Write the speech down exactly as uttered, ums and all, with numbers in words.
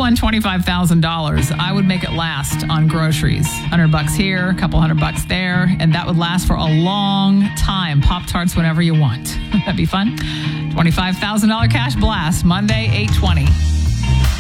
won twenty-five thousand dollars, I would make it last on groceries. one hundred bucks here, a couple hundred bucks there, and that would last for a long time. Pop-Tarts whenever you want. That'd be fun. twenty-five thousand dollars cash blast, Monday, eight twenty.